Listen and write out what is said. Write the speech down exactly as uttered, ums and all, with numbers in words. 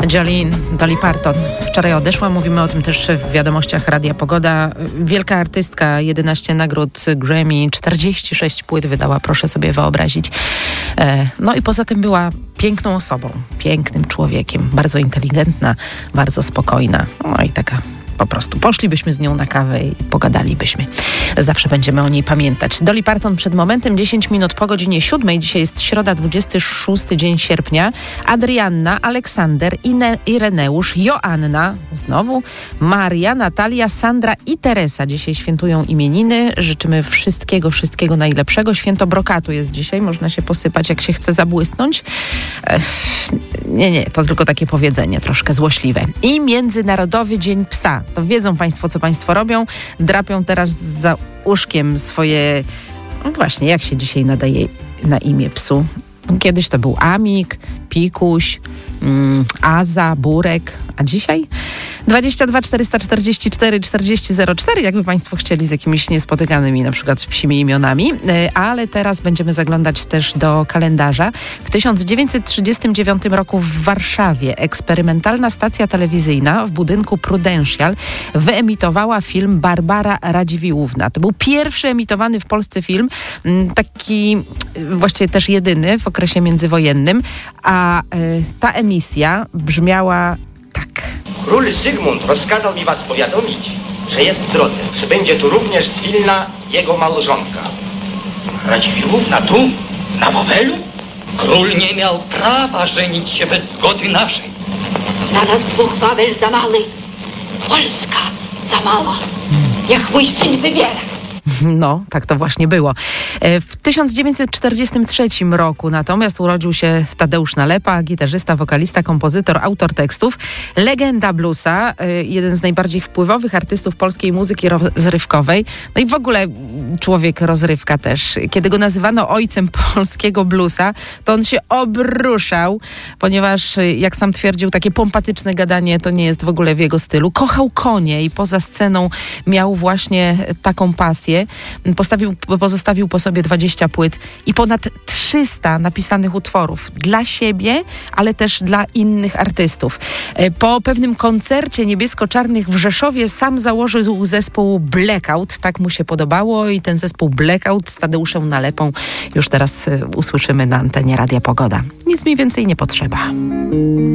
Jolene, Dolly Parton wczoraj odeszła. Mówimy o tym też w wiadomościach Radia Pogoda. Wielka artystka, jedenaście nagród Grammy, czterdzieści sześć płyt wydała, proszę sobie wyobrazić. No i poza tym była piękną osobą, pięknym człowiekiem, bardzo inteligentna, bardzo spokojna. No i taka po prostu. Poszlibyśmy z nią na kawę i pogadalibyśmy. Zawsze będziemy o niej pamiętać. Dolly Parton przed momentem, dziesięć minut po godzinie siódmej. Dzisiaj jest środa, dwudziesty szósty dzień sierpnia. Adrianna, Aleksander, Ine, Ireneusz, Joanna, znowu, Maria, Natalia, Sandra i Teresa dzisiaj świętują imieniny. Życzymy wszystkiego, wszystkiego najlepszego. Święto brokatu jest dzisiaj. Można się posypać, jak się chce zabłysnąć. Ech, nie, nie, to tylko takie powiedzenie, troszkę złośliwe. I Międzynarodowy Dzień Psa. To wiedzą Państwo, co Państwo robią. Drapią teraz za uszkiem swoje... No właśnie, jak się dzisiaj nadaje na imię psu? Kiedyś to był Amik, Pikuś, mm, Aza, Burek, a dzisiaj? dwadzieścia dwa czterysta czterdzieści cztery czterdzieści zero cztery, jakby Państwo chcieli z jakimiś niespotykanymi na przykład psimi imionami, ale teraz będziemy zaglądać też do kalendarza. W tysiąc dziewięćset trzydziestym dziewiątym roku w Warszawie eksperymentalna stacja telewizyjna w budynku Prudential wyemitowała film Barbara Radziwiłłówna. To był pierwszy emitowany w Polsce film, taki właściwie też jedyny w okresie międzywojennym, a y, ta emisja brzmiała tak. Król Zygmunt rozkazał mi was powiadomić, że jest w drodze. Przybędzie tu również z Wilna jego małżonka. Radziwiłłówna tu? Na Wawelu? Król nie miał prawa żenić się bez zgody naszej. Dla nas dwóch Wawel za mały, Polska za mała. Niech mój syn wybiera. No, tak to właśnie było. W tysiąc dziewięćset czterdziestym trzecim roku natomiast urodził się Tadeusz Nalepa, gitarzysta, wokalista, kompozytor, autor tekstów, legenda bluesa, jeden z najbardziej wpływowych artystów polskiej muzyki rozrywkowej. No i w ogóle człowiek rozrywka też. Kiedy go nazywano ojcem polskiego bluesa, to on się obruszał, ponieważ jak sam twierdził, takie pompatyczne gadanie to nie jest w ogóle w jego stylu. Kochał konie i poza sceną miał właśnie taką pasję. Postawił, pozostawił po sobie dwadzieścia płyt i ponad trzysta napisanych utworów dla siebie, ale też dla innych artystów. Po pewnym koncercie niebiesko-czarnych w Rzeszowie sam założył zespół Blackout. Tak mu się podobało i ten zespół Blackout z Tadeuszem Nalepą już teraz usłyszymy na antenie Radia Pogoda. Nic mi więcej nie potrzeba.